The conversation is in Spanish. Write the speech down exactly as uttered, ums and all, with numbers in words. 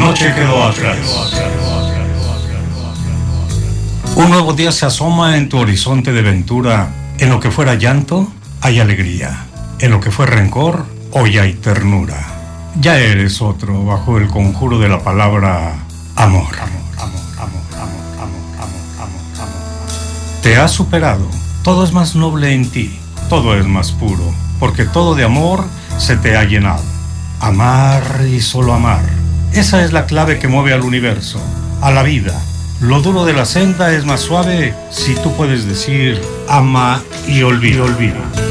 noche quedó atrás. Un nuevo día se asoma en tu horizonte de ventura. En lo que fuera llanto, hay alegría. En lo que fue rencor, hoy hay ternura. Ya eres otro bajo el conjuro de la palabra amor. Amor, amor, amor, amor, amor, amor, amor, amor. Te has superado. Todo es más noble en ti. Todo es más puro. Porque todo de amor se te ha llenado. Amar y solo amar. Esa es la clave que mueve al universo, a la vida. Lo duro de la senda es más suave si tú puedes decir ama y olvida. Y olvida.